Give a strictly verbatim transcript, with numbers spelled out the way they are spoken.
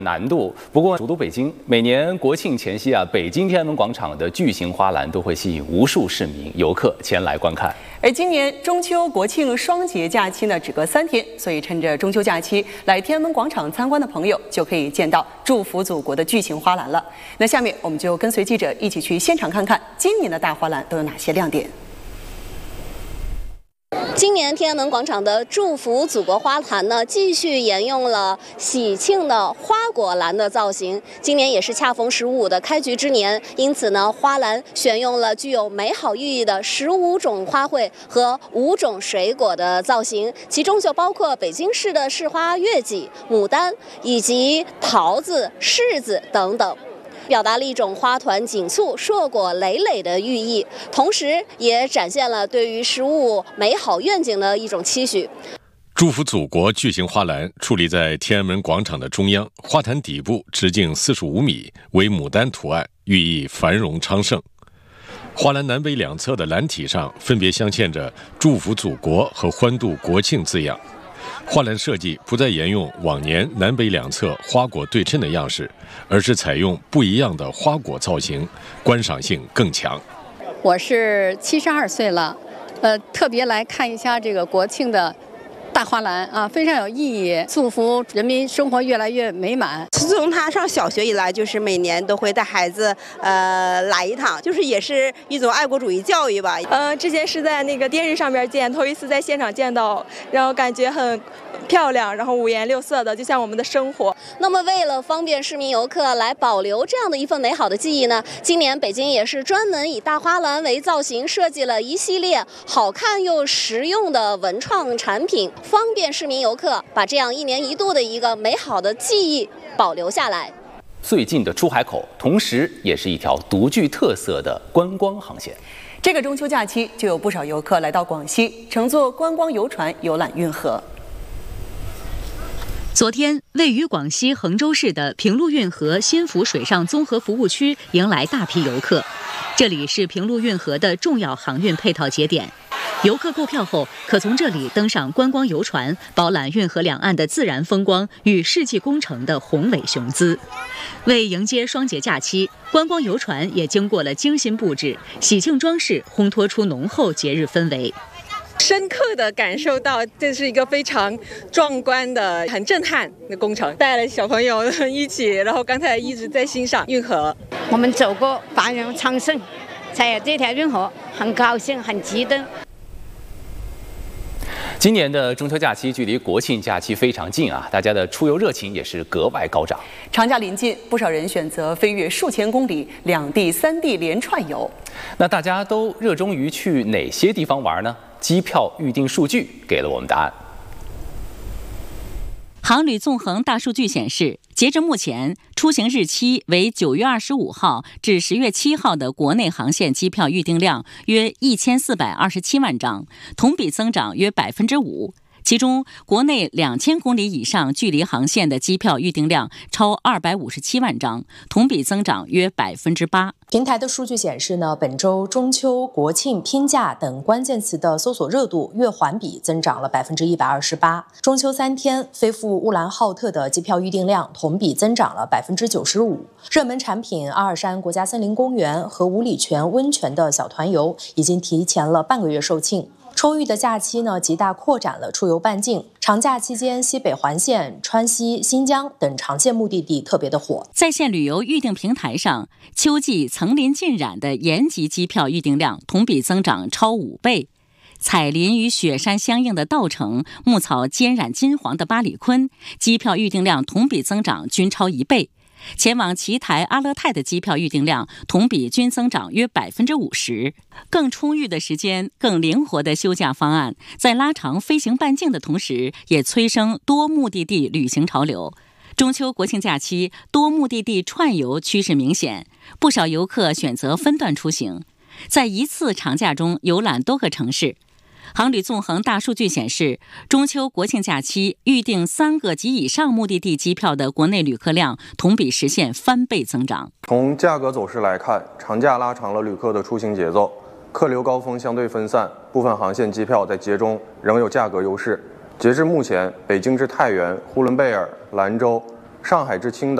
难度。不过，首都北京每年国庆前夕啊，北京天安门广场的巨型花篮都会吸引无数市民游客前来观看。 而今年中秋、国庆双节假期呢，只隔三天，所以趁着中秋假期来天安门广场参观的朋友，就可以见到祝福祖国的巨型花篮了。那下面我们就跟随记者一起去现场看看今年的大花篮都有哪些亮点。 今年天安门广场的祝福祖国花篮呢，继续沿用了喜庆的花果篮的造型。今年也是恰逢十五的开局之年，因此呢，花篮选用了具有美好寓意的十五种花卉和五种水果的造型，其中就包括北京市的市花月季、牡丹以及桃子、柿子等等。表达了一种花团锦簇、硕果累累的寓意，同时也展现了对于食物美好愿景的一种期许。 祝福祖国巨型花篮矗立在天安门广场的中央，花坛底部直径四十五米，为牡丹图案，寓意繁荣昌盛。花篮南北两侧的篮体上分别镶嵌着祝福祖国和欢度国庆字样。花篮设计不再沿用往年南北两侧花果对称的样式，而是采用不一样的花果造型，观赏性更强。 我是七十二岁了，呃，特别来看一下这个国庆的大花篮啊，非常有意义，祝福人民生活越来越美满。 自从他上小学以来，就是每年都会带孩子呃来一趟，就是也是一种爱国主义教育吧。 呃，之前是在那个电视上边见，头一次在现场见到，然后感觉很漂亮，然后五颜六色的，就像我们的生活。 那么为了方便市民游客来保留这样的一份美好的记忆呢，今年北京也是专门以大花篮为造型，设计了一系列好看又实用的文创产品，方便市民游客把这样一年一度的一个美好的记忆保留下来。 最近的出海口，同时也是一条独具特色的观光航线。 这个中秋假期，就有不少游客来到广西，乘坐观光游船游览运河。 昨天，位于广西衡州市的平陆运河新福水上综合服务区迎来大批游客。这里是平陆运河的重要航运配套节点，游客购票后可从这里登上观光游船，饱览运河两岸的自然风光与世纪工程的宏伟雄姿。为迎接双节假期，观光游船也经过了精心布置，喜庆装饰烘托出浓厚节日氛围。 深刻地感受到这是一个非常壮观的、很震撼的工程，带了小朋友一起，然后刚才一直在欣赏运河。 我们走过繁荣昌盛，才有这条运河，很高兴，很激动。 今年的中秋假期距离国庆假期非常近啊，大家的出游热情也是格外高涨。 长假临近，不少人选择飞越数千公里，两地三地连串游。 那大家都热衷于去哪些地方玩呢？机票预订数据给了我们答案。 航旅纵横大数据显示，截至目前，出行日期为九月二十五号至十月七号的国内航线机票预订量约一千四百二十七万张，同比增长约百分之五。其中，国内两千公里以上距离航线的机票预订量超二百五十七万张，同比增长约百分之八。 平台的数据显示呢，本周中秋、国庆、拼假等关键词的搜索热度月环比增长了百分之一百二十八。中秋三天，飞赴乌兰浩特的机票预订量同比增长了百分之九十五。热门产品阿尔山国家森林公园和五里泉温泉的小团游已经提前了半个月售罄。充裕的假期呢，极大扩展了出游半径。长假期间，西北环线、川西、新疆等长线目的地特别的火。 在线旅游预订平台上，秋季层林尽染的延吉机票预订量同比增长超五倍。彩林与雪山相映的稻城，牧草兼染金黄的巴里坤，机票预订量同比增长均超一倍。前往奇台、阿勒泰的机票预订量同比均增长约百分之五十。更充裕的时间、更灵活的休假方案，在拉长飞行半径的同时，也催生多目的地旅行潮流。中秋国庆假期，多目的地串游趋势明显，不少游客选择分段出行，在一次长假中游览多个城市。航旅纵横大数据显示，中秋国庆假期预订三个及以上目的地机票的国内旅客量同比实现翻倍增长。 从价格走势来看，长假拉长了旅客的出行节奏，客流高峰相对分散，部分航线机票在节中仍有价格优势。截至目前，北京至太原、呼伦贝尔、兰州、 上海至青岛。